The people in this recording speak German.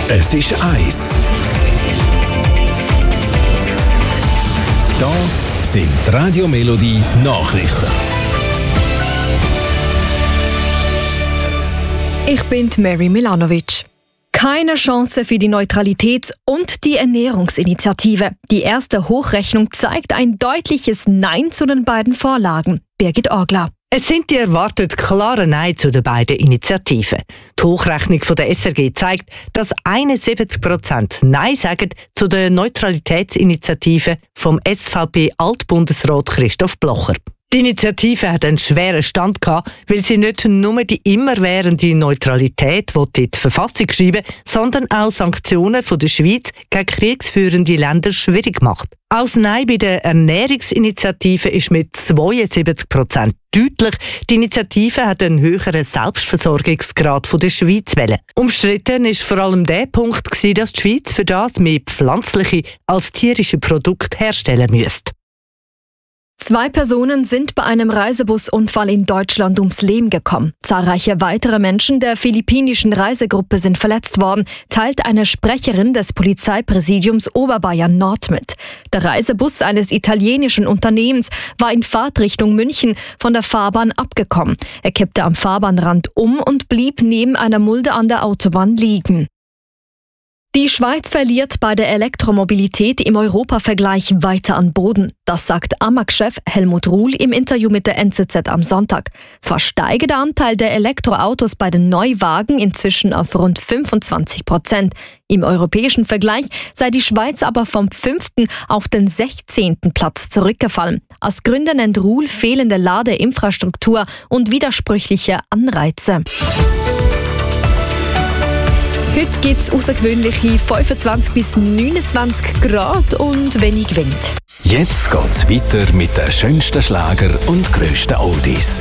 Es ist 1. Da sind die Radio Melodie Nachrichten. Ich bin Mary Milanovic. Keine Chance für die Neutralitäts- und die Ernährungsinitiative. Die erste Hochrechnung zeigt ein deutliches Nein zu den beiden Vorlagen. Birgit Orgler. Es sind die erwartet klaren Nein zu den beiden Initiativen. Die Hochrechnung von der SRG zeigt, dass 71% Nein sagen zu der Neutralitätsinitiative vom SVP-Altbundesrat Christoph Blocher. Die Initiative hat einen schweren Stand gehabt, weil sie nicht nur die immerwährende Neutralität in die Verfassung schreiben, sondern auch Sanktionen von der Schweiz gegen kriegsführende Länder schwierig macht. Auch das Nein bei der Ernährungsinitiative ist mit 72% deutlich. Die Initiative hat einen höheren Selbstversorgungsgrad von der Schweiz wählen. Umstritten ist vor allem der Punkt, dass die Schweiz für das mehr pflanzliche als tierische Produkte herstellen müsste. 2 Personen sind bei einem Reisebusunfall in Deutschland ums Leben gekommen. Zahlreiche weitere Menschen der philippinischen Reisegruppe sind verletzt worden, teilt eine Sprecherin des Polizeipräsidiums Oberbayern Nord mit. Der Reisebus eines italienischen Unternehmens war in Fahrtrichtung München von der Fahrbahn abgekommen. Er kippte am Fahrbahnrand um und blieb neben einer Mulde an der Autobahn liegen. Die Schweiz verliert bei der Elektromobilität im Europavergleich weiter an Boden. Das sagt AMAG-Chef Helmut Ruhl im Interview mit der NZZ am Sonntag. Zwar steige der Anteil der Elektroautos bei den Neuwagen inzwischen auf rund 25%. Im europäischen Vergleich sei die Schweiz aber vom 5. auf den 16. Platz zurückgefallen. Als Gründe nennt Ruhl fehlende Ladeinfrastruktur und widersprüchliche Anreize. Heute gibt es außergewöhnliche 25 bis 29 Grad und wenig Wind. Jetzt geht's weiter mit den schönsten Schlager und grössten Oldies.